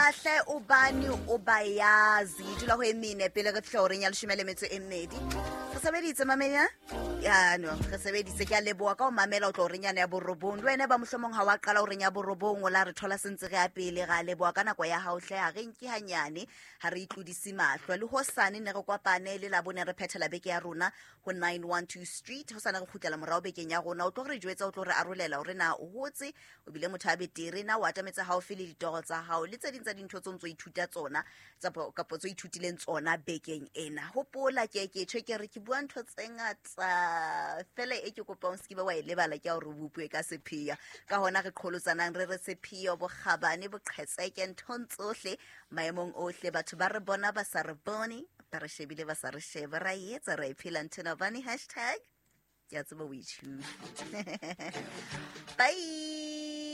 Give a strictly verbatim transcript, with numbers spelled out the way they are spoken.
kahle ubani ubayazi dula ho emine pele re fihla horeng ya leshome le metso e mmedi re sebeditse mamenya ya no re sebeditse ke a leboa ka o mamela o tlo reng yana ya borobong wena ba mohlomong ha wa qala o reng ya borobong o la re thola sentse re a pele ga leboa ka nako ya hao hle ha re nki hanyane ha re itlodisi mahlo le hosane ne re kwapane le la bone re phethela beke ya rona ho nine one two street hosane re khutlela morao bekeng ya rona o tlo re jwetsa o tlo re arolela hore na o hotse o bile motho a betere na o atametsa hao fele ditoro tsa hao le tse ding tsa dintho tse ntse o ithuta tsona tsa ka potso ithutileng tsona bekeng ena hopola ke ke tsheke re ke bua ntho tse ngata fela e ke kopang se ke ba e lebala ke a re bupwe ka sephia ka hona re qholotsanang re re sephia bo khabane bo qhetseke ntho tsohle maemong ohle batho ba re bona ba sa re bone ba re shebile ba sa re shebe ra etsa ra iphela ntena bani hashtag ke a tseba o ithu bye.